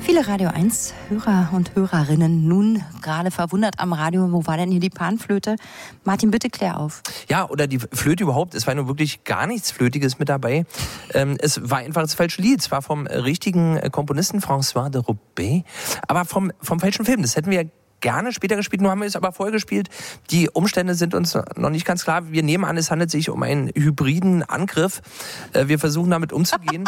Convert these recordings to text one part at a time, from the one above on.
Viele Radio 1 Hörer und Hörerinnen nun gerade verwundert am Radio, wo war denn hier die Panflöte? Martin, bitte klär auf. Ja, oder die Flöte überhaupt, es war nur wirklich gar nichts Flötiges mit dabei. Es war einfach das falsche Lied, es war vom richtigen Komponisten François de Roubaix, aber vom falschen Film. Das hätten wir gerne später gespielt, nur haben wir es aber vorher gespielt. Die Umstände sind uns noch nicht ganz klar. Wir nehmen an, es handelt sich um einen hybriden Angriff. Wir versuchen damit umzugehen.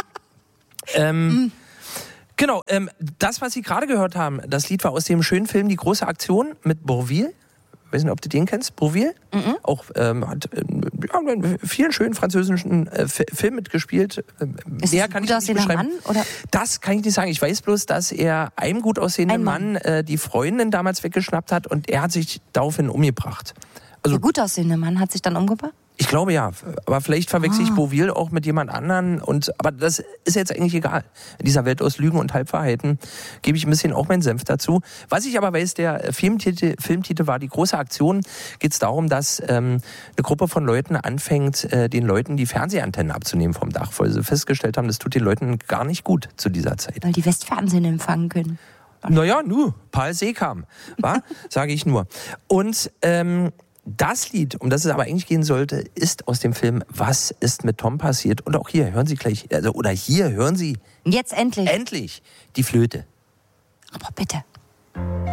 Genau, das, was Sie gerade gehört haben, das Lied war aus dem schönen Film Die große Aktion mit Bourvil. Ich weiß nicht, ob du den kennst, Bourvil. Auch hat in vielen schönen französischen Filmen mitgespielt. Ist Mehr es ein kann gut ich nicht aussehender beschreiben. Mann? Oder? Das kann ich nicht sagen. Ich weiß bloß, dass er einem gut aussehenden Mann die Freundin damals weggeschnappt hat und er hat sich daraufhin umgebracht. Also, Der gut aussehende Mann hat sich dann umgebracht? ich glaube ja, aber vielleicht verwechsel ich Bourvil auch mit jemand anderen. Aber das ist jetzt eigentlich egal. In dieser Welt aus Lügen und Halbwahrheiten gebe ich ein bisschen auch meinen Senf dazu. Was ich aber weiß, der Filmtitel war Die große Aktion. Geht es darum, dass eine Gruppe von Leuten anfängt, den Leuten die Fernsehantennen abzunehmen vom Dach, weil sie festgestellt haben, das tut den Leuten gar nicht gut zu dieser Zeit. Weil die Westfernsehen empfangen können. Naja, Paul Seekam, sage ich nur. Und das Lied, um das es aber eigentlich gehen sollte, ist aus dem Film Was ist mit Tom passiert? Und auch hier hören Sie gleich, hier hören Sie Jetzt endlich. endlich die Flöte. Aber bitte.